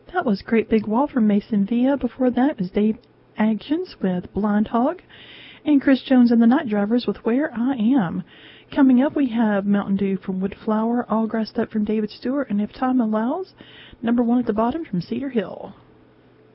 That was Great Big Wall from Mason Villa. Before that was Dave Actions with Blind Hog, and Chris Jones and the Night Drivers with Where I Am. Coming up, we have Mountain Dew from Woodflower, All Grassed Up from David Stewart, and If Time Allows, number one at the bottom from Cedar Hill.